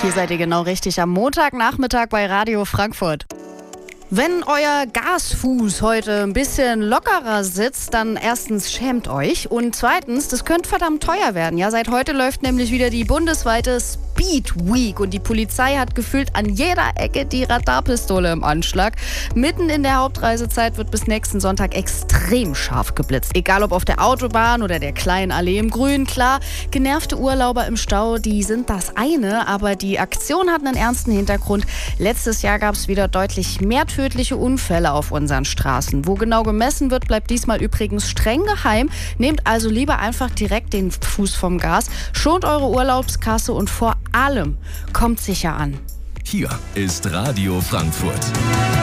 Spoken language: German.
Hier seid ihr genau richtig am Montagnachmittag bei Radio Frankfurt. Wenn euer Gasfuß heute ein bisschen lockerer sitzt, dann erstens schämt euch und zweitens, das könnte verdammt teuer werden. Ja, seit heute läuft nämlich wieder die bundesweite Speed Week und die Polizei hat gefühlt an jeder Ecke die Radarpistole im Anschlag. Mitten in der Hauptreisezeit wird bis nächsten Sonntag extrem scharf geblitzt. Egal ob auf der Autobahn oder der kleinen Allee im Grün. Klar, genervte Urlauber im Stau, die sind das eine, aber die Aktion hat einen ernsten Hintergrund. Letztes Jahr gab es wieder deutlich mehr tödliche Unfälle auf unseren Straßen. Wo genau gemessen wird, bleibt diesmal übrigens streng geheim. Nehmt also lieber einfach direkt den Fuß vom Gas, schont eure Urlaubskasse und vor allem kommt sicher an. Hier ist Radio Frankfurt.